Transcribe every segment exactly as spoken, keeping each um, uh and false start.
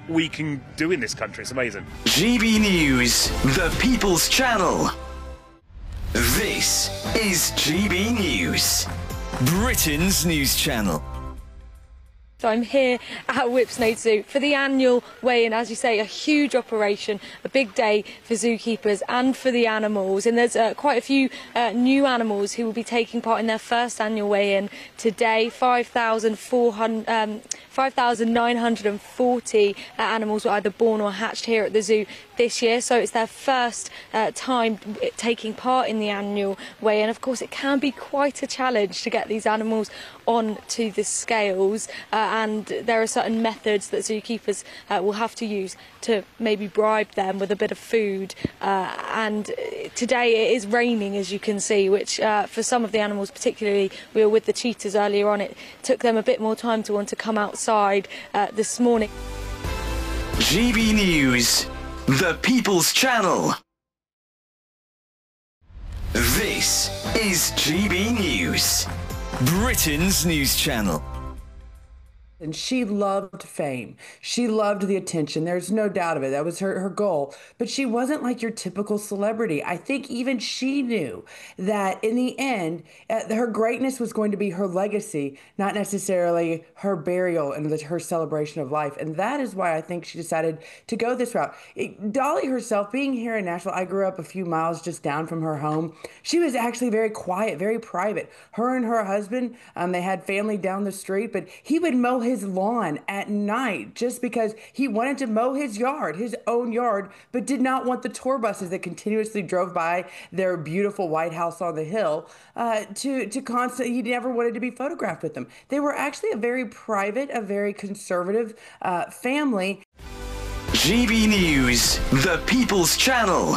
we can do in this country. It's amazing. G B News, the People's Channel. This is G B News, Britain's news channel. So I'm here at Whipsnade Zoo for the annual weigh-in. As you say, a huge operation, a bbig day for zookeepers and for the animals. And there's uh, quite a few uh, new animals who will be taking part in their first annual weigh-in today. five thousand nine hundred forty uh, animals were either born or hatched here at the zoo this year. So it's their first uh, time taking part in the annual weigh-in. Of course, it can be quite a challenge to get these animals onto the scales. Uh, and there are certain methods that zookeepers uh, will have to use to maybe bribe them with a bit of food. Uh, and today it is raining, as you can see, which uh, for some of the animals, particularly we were with the cheetahs earlier on, it took them a bit more time to want to come outside uh, this morning. G B News, the People's Channel. This is G B News, Britain's news channel. And she loved fame. She loved the attention. There's no doubt of it. That was her, her goal. But she wasn't like your typical celebrity. I think even she knew that in the end, uh, her greatness was going to be her legacy, not necessarily her burial and the, her celebration of life. And that is why I think she decided to go this route. It, Dolly herself, being here in Nashville, I grew up a few miles just down from her home. She was actually very quiet, very private. Her and her husband, um, they had family down the street, but he would mow his lawn at night just because he wanted to mow his yard, his own yard, but did not want the tour buses that continuously drove by their beautiful White House on the hill uh, to, to constantly, he never wanted to be photographed with them. They were actually a very private, a very conservative uh, family. G B News, the People's Channel.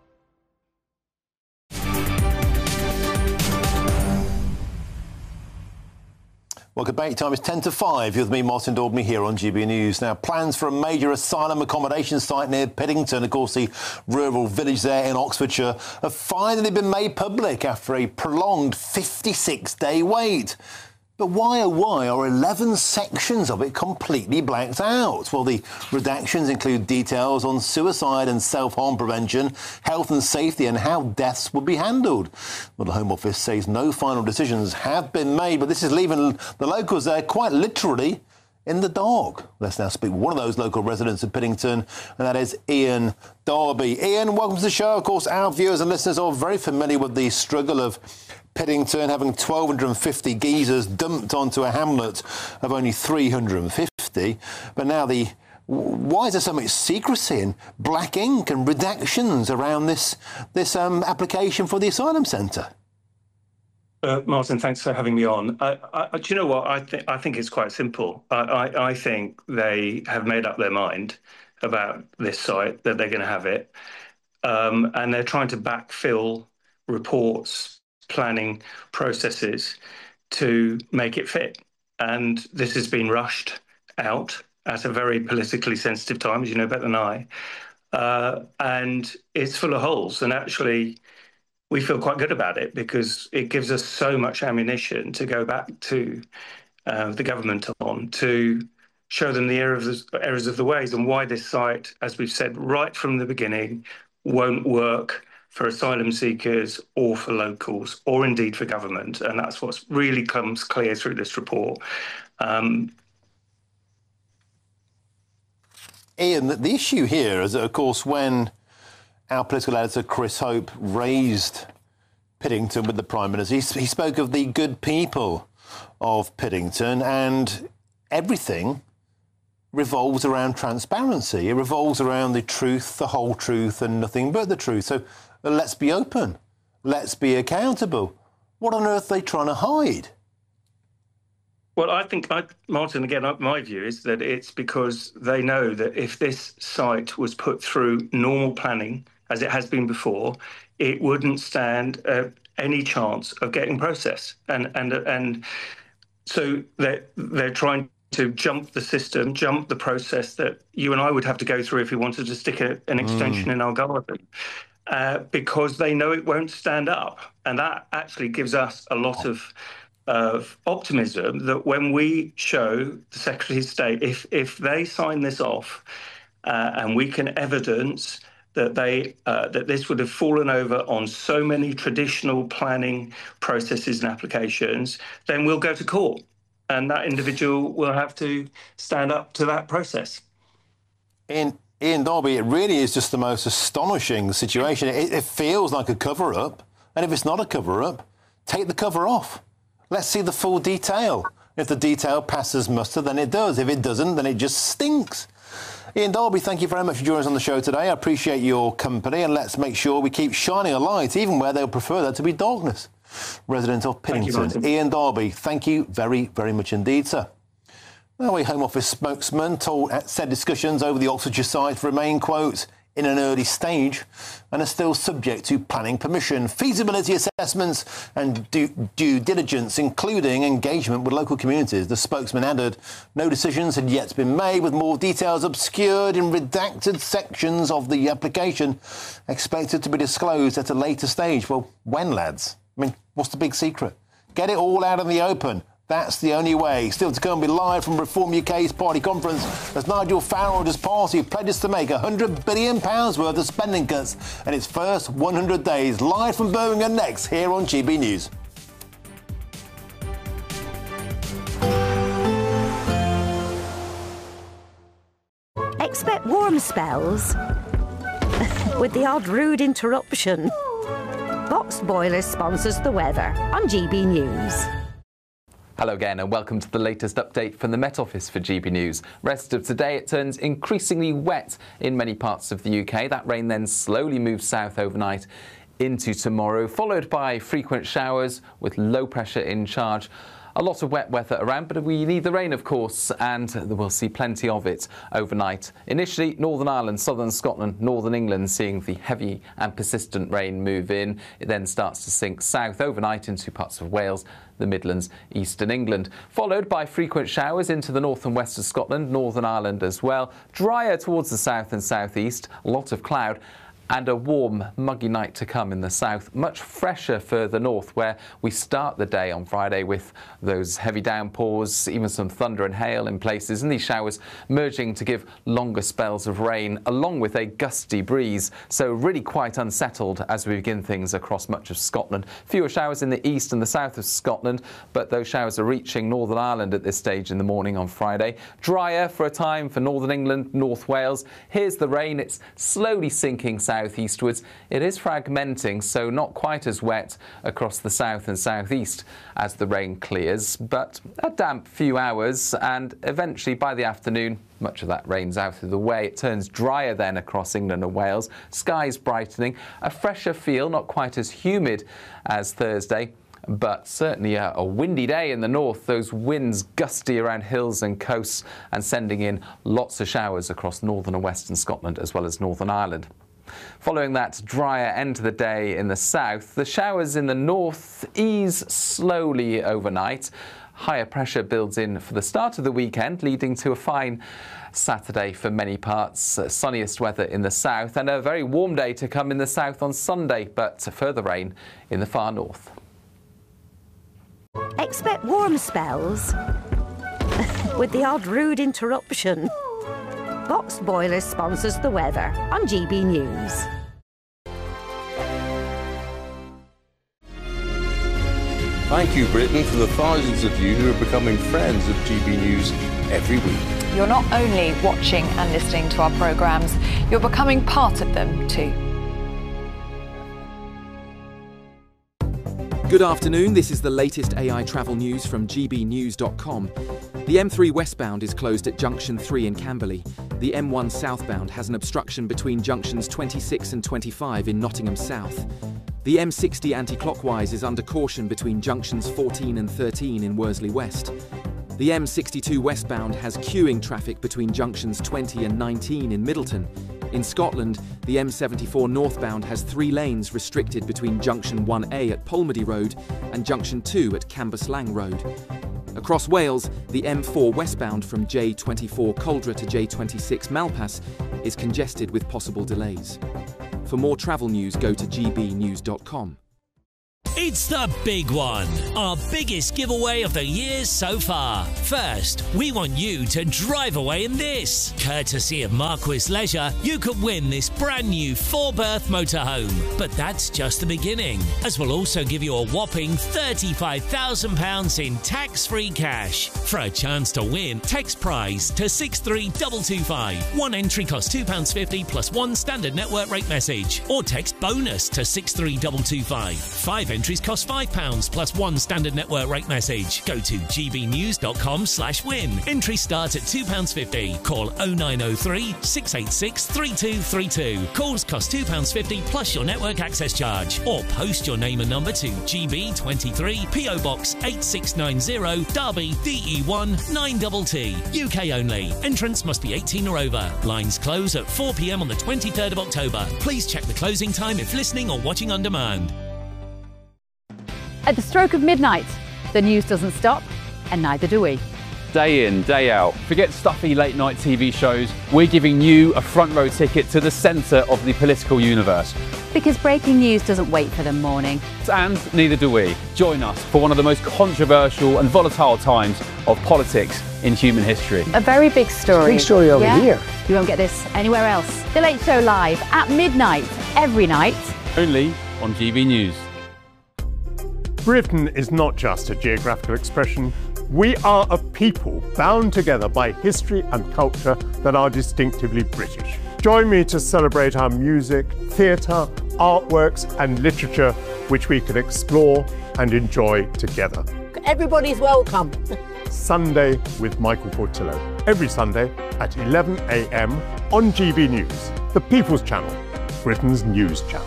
Welcome back. Time is ten to five. You're with me, Martin Daubney, here on G B News. Now, plans for a major asylum accommodation site near Piddington, of course, the rural village there in Oxfordshire, have finally been made public after a prolonged fifty-six day wait. But why, oh why, are eleven sections of it completely blacked out? Well, the redactions include details on suicide and self-harm prevention, health and safety, and how deaths would be handled. Well, the Home Office says no final decisions have been made, but this is leaving the locals there quite literally in the dark. Let's now speak with one of those local residents of Piddington, and that is Ian Darby. Ian, welcome to the show. Of course, our viewers and listeners are very familiar with the struggle of Piddington having twelve fifty geezers dumped onto a hamlet of only three hundred fifty. But now the why is there so much secrecy and black ink and redactions around this this um, application for the asylum centre? Uh, Martin, thanks for having me on. I, I, do you know what? I think I think it's quite simple. I, I, I think they have made up their mind about this site, that they're going to have it, um, and they're trying to backfill reports, planning processes to make it fit. And this has been rushed out at a very politically sensitive time, as you know better than I. Uh, and it's full of holes. And actually, we feel quite good about it because it gives us so much ammunition to go back to uh, the government on, to show them the errors, errors of the ways and why this site, as we've said right from the beginning, won't work for asylum seekers or for locals, or indeed for government. And that's what really comes clear through this report. Um, Ian, the, the issue here is that, of course, when our political editor, Chris Hope, raised Piddington with the Prime Minister, he, he spoke of the good people of Piddington, and everything revolves around transparency. It revolves around the truth, the whole truth, and nothing but the truth. So let's be open. Let's be accountable. What on earth are they trying to hide? Well, I think, I, Martin, again, my view is that it's because they know that if this site was put through normal planning, as it has been before, it wouldn't stand uh, any chance of getting processed. And and and so they're, they're trying to jump the system, jump the process that you and I would have to go through if we wanted to stick a, an extension mm. in our garden. Uh, because they know it won't stand up. And that actually gives us a lot of of optimism that when we show the Secretary of State, if if they sign this off uh, and we can evidence that they uh, that this would have fallen over on so many traditional planning processes and applications, then we'll go to court, and that individual will have to stand up to that process. In Ian Darby, it really is just the most astonishing situation. It, it feels like a cover-up, and if it's not a cover-up, take the cover off. Let's see the full detail. If the detail passes muster, then it does. If it doesn't, then it just stinks. Ian Darby, thank you very much for joining us on the show today. I appreciate your company, and let's make sure we keep shining a light, even where they'll prefer that to be darkness. Resident of Piddington, Ian Darby, thank you very, very much indeed, sir. Now, a Home Office spokesman told, said discussions over the Oxfordshire site remain, quote, in an early stage and are still subject to planning permission, feasibility assessments and due, due diligence, including engagement with local communities. The spokesman added no decisions had yet been made, with more details obscured in redacted sections of the application expected to be disclosed at a later stage. Well, when, lads? I mean, what's the big secret? Get it all out in the open. That's the only way. Still to come, be live from Reform U K's party conference as Nigel Farage's party pledges to make one hundred billion pounds worth of spending cuts in its first one hundred days. Live from Birmingham next, here on G B News. Expect warm spells with the odd rude interruption. Boxed Boilers sponsors the weather on G B News. Hello again and welcome to the latest update from the Met Office for G B News. Rest of today it turns increasingly wet in many parts of the U K. That rain then slowly moves south overnight into tomorrow, followed by frequent showers with low pressure in charge. A lot of wet weather around, but we need the rain, of course, and we'll see plenty of it overnight. Initially, Northern Ireland, southern Scotland, northern England seeing the heavy and persistent rain move in. It then starts to sink south overnight into parts of Wales, the Midlands, eastern England, followed by frequent showers into the north and west of Scotland, Northern Ireland as well. Drier towards the south and southeast, a lot of cloud, and a warm, muggy night to come in the south. Much fresher further north, where we start the day on Friday with those heavy downpours, even some thunder and hail in places, and these showers merging to give longer spells of rain, along with a gusty breeze. So really quite unsettled as we begin things across much of Scotland. Fewer showers in the east and the south of Scotland, but those showers are reaching Northern Ireland at this stage in the morning on Friday. Drier for a time for Northern England, North Wales. Here's the rain. It's slowly sinking south. Southeastwards. It is fragmenting, so not quite as wet across the south and southeast as the rain clears, but a damp few hours, and eventually by the afternoon much of that rain's out of the way. It turns drier then across England and Wales. Skies brightening, a fresher feel, not quite as humid as Thursday, but certainly a, a windy day in the north. Those winds gusty around hills and coasts and sending in lots of showers across northern and western Scotland as well as Northern Ireland. Following that drier end to the day in the south, the showers in the north ease slowly overnight. Higher pressure builds in for the start of the weekend, leading to a fine Saturday for many parts. Uh, sunniest weather in the south and a very warm day to come in the south on Sunday, but further rain in the far north. Expect warm spells with the odd rude interruption. Boxed Boilers sponsors the weather on G B News. Thank you, Britain, for the thousands of you who are becoming friends of G B News every week. You're not only watching and listening to our programmes, you're becoming part of them too. Good afternoon, this is the latest A I travel news from G B news dot com. The M three westbound is closed at junction three in Camberley. The M one southbound has an obstruction between junctions twenty-six and twenty-five in Nottingham South. The M sixty anti-clockwise is under caution between junctions fourteen and thirteen in Worsley West. The M sixty-two westbound has queuing traffic between junctions twenty and nineteen in Middleton. In Scotland, the M seventy-four northbound has three lanes restricted between junction one A at Polmody Road and junction two at Cambuslang Road. Across Wales, the M four westbound from J twenty-four Coldra to J twenty-six Malpas is congested with possible delays. For more travel news, go to G B news dot com. It's the big one, our biggest giveaway of the year so far. First, we want you to drive away in this. Courtesy of Marquis Leisure, you could win this brand new four-berth motorhome. But that's just the beginning, as we'll also give you a whopping thirty-five thousand pounds in tax-free cash. For a chance to win, text prize to six three two two five. One entry costs two pounds fifty plus one standard network rate message. Or text bonus to six three two two five. Five entries cost five pounds plus one standard network rate message. Go to gbnews.com slash win. Entry starts at two pounds fifty. Call oh nine oh three, six eight six, three two three two. Calls cost two pounds fifty plus your network access charge. Or post your name and number to G B twenty-three, P O Box eight six nine zero, Derby, D E one nine T T. U K only. Entrance must be eighteen or over. Lines close at four p m on the twenty-third of October. Please check the closing time if listening or watching on demand. At the stroke of midnight, the news doesn't stop, and neither do we. Day in, day out. Forget stuffy late night T V shows. We're giving you a front row ticket to the centre of the political universe. Because breaking news doesn't wait for the morning. And neither do we. Join us for one of the most controversial and volatile times of politics in human history. A very big story. Big story over yeah? here. You won't get this anywhere else. The Late Show live at midnight, every night. Only on G B News. Britain is not just a geographical expression. We are a people bound together by history and culture that are distinctively British. Join me to celebrate our music, theatre, artworks and literature, which we can explore and enjoy together. Everybody's welcome. Sunday with Michael Portillo. Every Sunday at eleven a m on G B News, the People's Channel, Britain's news channel.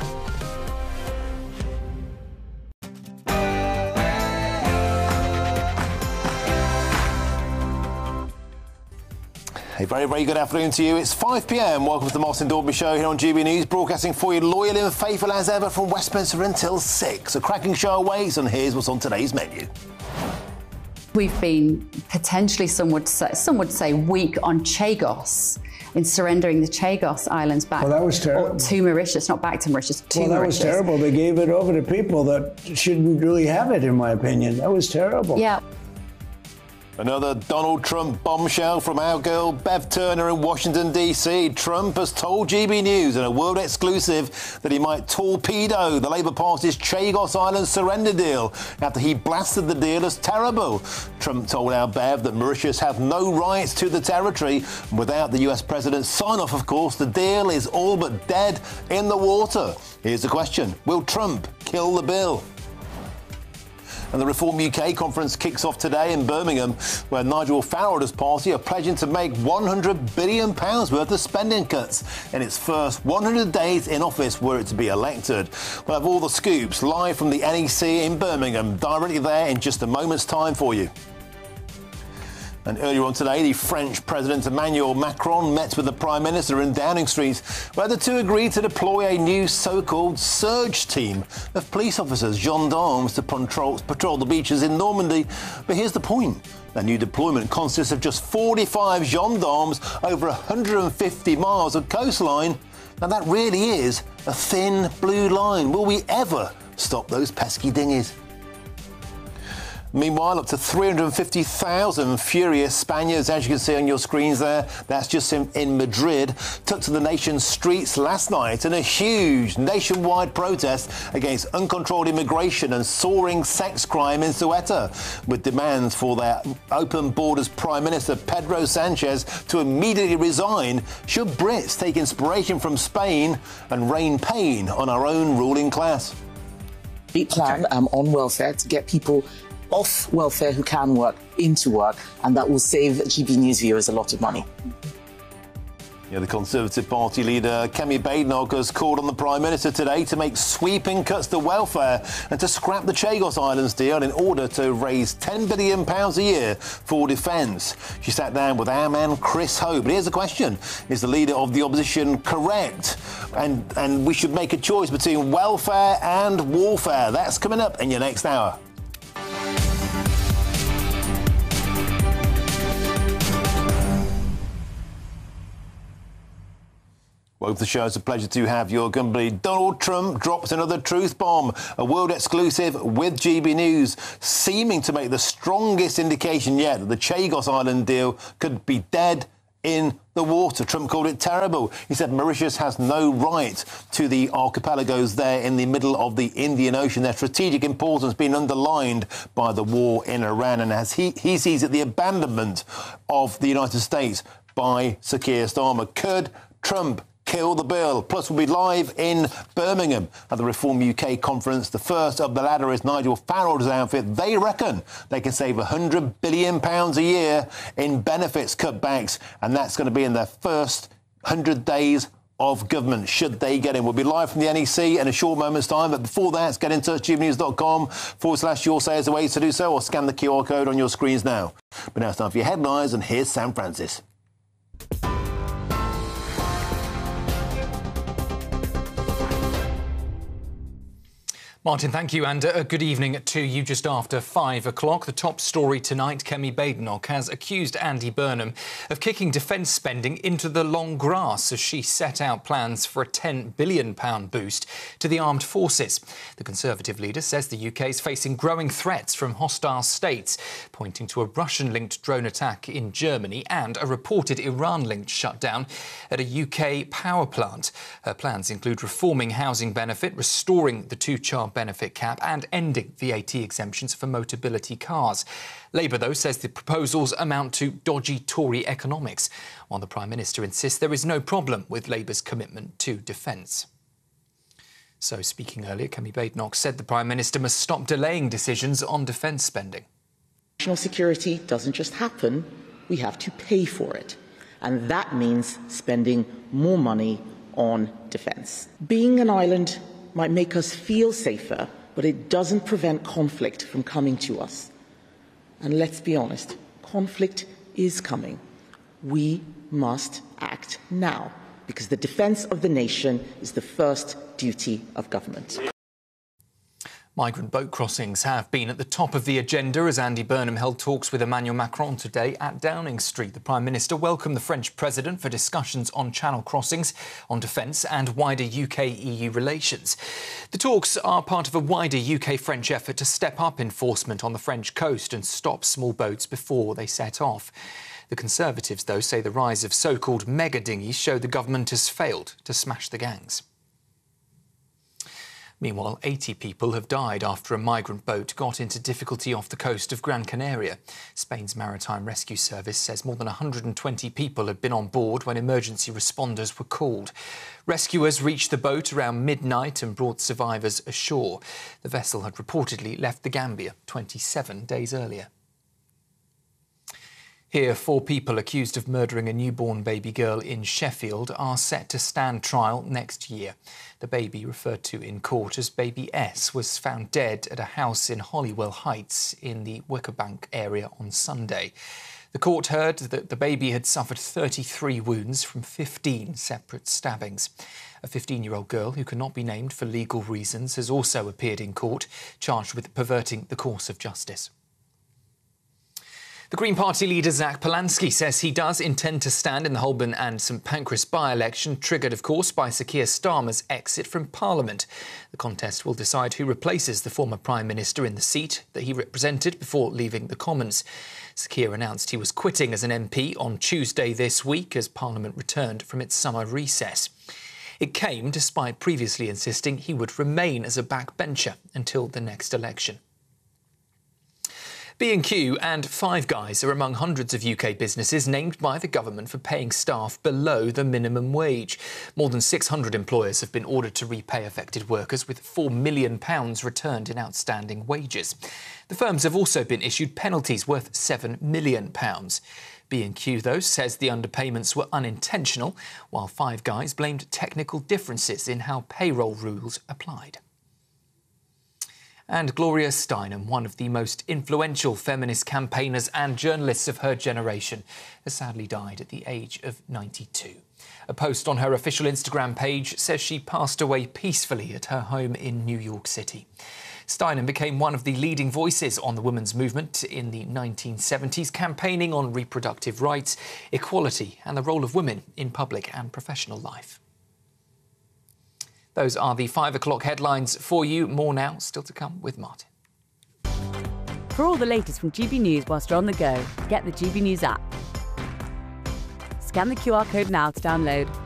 A very, very good afternoon to you. It's five p m. Welcome to the Martin Daubney Show here on G B News, broadcasting for you loyal and faithful as ever from Westminster until six. A cracking show awaits, and here's what's on today's menu. We've been potentially, some would say, some would say weak on Chagos, in surrendering the Chagos Islands back well, that was terrible. to Mauritius, not back to Mauritius, to well, that Mauritius. was terrible. They gave it over to people that shouldn't really have it, in my opinion. That was terrible. Yeah. Another Donald Trump bombshell from our girl Bev Turner in Washington, D C. Trump has told G B News in a world exclusive that he might torpedo the Labour Party's Chagos Island surrender deal after he blasted the deal as terrible. Trump told our Bev that Mauritius have no rights to the territory. Without the U S president's sign-off, of course, the deal is all but dead in the water. Here's the question. Will Trump kill the bill? And the Reform U K conference kicks off today in Birmingham, where Nigel Farage's party are pledging to make one hundred billion pounds worth of spending cuts in its first one hundred days in office were it to be elected. We'll have all the scoops live from the N E C in Birmingham, directly there in just a moment's time for you. And earlier on today, the French President Emmanuel Macron met with the Prime Minister in Downing Street, where the two agreed to deploy a new so-called surge team of police officers, gendarmes, to patrol, patrol the beaches in Normandy. But here's the point. The new deployment consists of just forty-five gendarmes over one hundred fifty miles of coastline. Now that really is a thin blue line. Will we ever stop those pesky dinghies? Meanwhile, up to three hundred fifty thousand furious Spaniards, as you can see on your screens there, that's just in, in Madrid, took to the nation's streets last night in a huge nationwide protest against uncontrolled immigration and soaring sex crime in Ceuta, with demands for their open borders Prime Minister Pedro Sanchez to immediately resign should Brits take inspiration from Spain and rain pain on our own ruling class. Big plan um, on welfare to get people off welfare who can work into work, and that will save G B News viewers a lot of money. Yeah, the Conservative Party leader Kemi Badenoch has called on the Prime Minister today to make sweeping cuts to welfare and to scrap the Chagos Islands deal in order to raise ten billion pounds a year for defence. She sat down with our man Chris Hope. But here's the question. Is the leader of the opposition correct? And, and we should make a choice between welfare and warfare. That's coming up in your next hour. Welcome to the show. It's a pleasure to have your company. Donald Trump drops another truth bomb, a world exclusive with G B News, seeming to make the strongest indication yet that the Chagos Island deal could be dead in the water. Trump called it terrible. He said Mauritius has no right to the archipelagos there in the middle of the Indian Ocean. Their strategic importance being underlined by the war in Iran, and as he, he sees it, the abandonment of the United States by Sir Keir Starmer. Could Trump kill the bill? Plus, we'll be live in Birmingham at the Reform U K conference. The first of the latter is Nigel Farage outfit. They reckon they can save one hundred billion pounds a year in benefits cutbacks, and that's going to be in their first one hundred days of government, should they get in. We'll be live from the N E C in a short moment's time, but before that, get in touch, gbnews.com forward slash your say is the way to do so, or scan the Q R code on your screens now. But now it's time for your headlines, and here's Sam Francis. Martin, thank you, and a good evening to you. Just after five o'clock, the top story tonight, Kemi Badenoch has accused Andy Burnham of kicking defence spending into the long grass as she set out plans for a ten billion pounds boost to the armed forces. The Conservative leader says the U K is facing growing threats from hostile states, pointing to a Russian-linked drone attack in Germany and a reported Iran-linked shutdown at a U K power plant. Her plans include reforming housing benefit, restoring the two-child benefit cap and ending V A T exemptions for Motability cars. Labour, though, says the proposals amount to dodgy Tory economics, while the Prime Minister insists there is no problem with Labour's commitment to defence. So, speaking earlier, Kemi Badenoch said the Prime Minister must stop delaying decisions on defence spending. National security doesn't just happen, we have to pay for it. And that means spending more money on defence. Being an island might make us feel safer, but it doesn't prevent conflict from coming to us. And let's be honest, conflict is coming. We must act now, because the defence of the nation is the first duty of government. Migrant boat crossings have been at the top of the agenda as Andy Burnham held talks with Emmanuel Macron today at Downing Street. The Prime Minister welcomed the French President for discussions on channel crossings, on defence and wider U K E U relations. The talks are part of a wider U K-French effort to step up enforcement on the French coast and stop small boats before they set off. The Conservatives, though, say the rise of so-called mega dinghies show the government has failed to smash the gangs. Meanwhile, eighty people have died after a migrant boat got into difficulty off the coast of Gran Canaria. Spain's Maritime Rescue Service says more than one hundred twenty people had been on board when emergency responders were called. Rescuers reached the boat around midnight and brought survivors ashore. The vessel had reportedly left the Gambia twenty-seven days earlier. Here, four people accused of murdering a newborn baby girl in Sheffield are set to stand trial next year. The baby, referred to in court as Baby S, was found dead at a house in Holywell Heights in the Wickerbank area on Sunday. The court heard that the baby had suffered thirty-three wounds from fifteen separate stabbings. A fifteen-year-old girl, who cannot be named for legal reasons, has also appeared in court, charged with perverting the course of justice. The Green Party leader Zach Polanski says he does intend to stand in the Holborn and St Pancras by-election, triggered, of course, by Sir Keir Starmer's exit from Parliament. The contest will decide who replaces the former Prime Minister in the seat that he represented before leaving the Commons. Sir Keir announced he was quitting as an M P on Tuesday this week as Parliament returned from its summer recess. It came despite previously insisting he would remain as a backbencher until the next election. B and Q and Five Guys are among hundreds of U K businesses named by the government for paying staff below the minimum wage. More than six hundred employers have been ordered to repay affected workers, with four million pounds returned in outstanding wages. The firms have also been issued penalties worth seven million pounds. B and Q, though, says the underpayments were unintentional, while Five Guys blamed technical differences in how payroll rules applied. And Gloria Steinem, one of the most influential feminist campaigners and journalists of her generation, has sadly died at the age of ninety-two. A post on her official Instagram page says she passed away peacefully at her home in New York City. Steinem became one of the leading voices on the women's movement in the nineteen seventies, campaigning on reproductive rights, equality and the role of women in public and professional life. Those are the five o'clock headlines for you. More now, still to come with Martin. For all the latest from G B News whilst you're on the go, get the G B News app. Scan the Q R code now to download